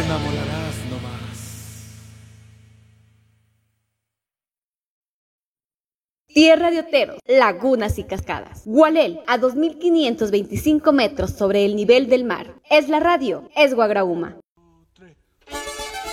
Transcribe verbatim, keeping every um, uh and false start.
enamorarás nomás. Tierra de oteros, lagunas y cascadas. Gualel, a dos mil quinientos veinticinco metros sobre el nivel del mar. Es la radio, es Guagrauma.